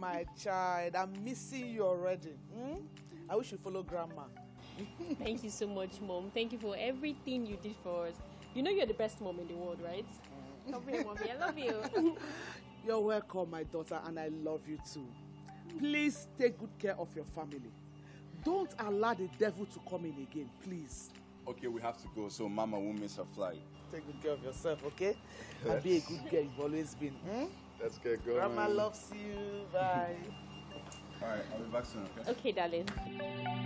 my child. I'm missing you already. I wish you follow grandma. Thank you so much, Mom. Thank you for everything you did for us. You know you're the best mom in the world, right? Come here, Mommy. I love you. You're welcome, my daughter, and I love you too. Please take good care of your family. Don't allow the devil to come in again, please. Okay, we have to go, so Mama won't miss her flight. Take good care of yourself, okay? And be a good girl you've always been. Let's get going. Grandma loves you. Bye. All right, I'll be back soon, okay? Okay, darling.